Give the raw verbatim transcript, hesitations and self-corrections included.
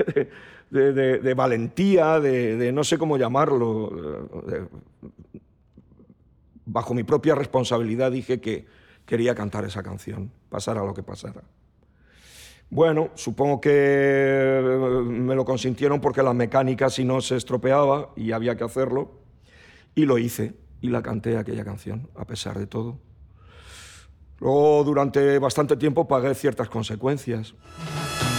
de, de, de valentía, de, de no sé cómo llamarlo. De, bajo mi propia responsabilidad dije que quería cantar esa canción, pasara lo que pasara. Bueno, supongo que me lo consintieron porque la mecánica si no se estropeaba y había que hacerlo. Y lo hice, y la canté aquella canción, a pesar de todo. Luego, durante bastante tiempo, pagué ciertas consecuencias.